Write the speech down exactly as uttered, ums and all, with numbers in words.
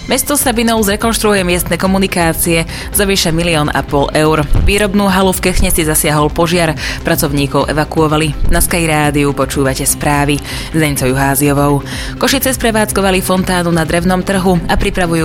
Mesto Sabinov zrekonštruuje miestne komunikácie za vyše milión a pol eur. Výrobnú halu v Kechne si zasiahol požiar, pracovníkov evakuovali. Na Sky Rádiu počúvate správy s Deňcou Juháziovou. Košice sprevádzkovali fontánu na drevnom trhu a pripravujú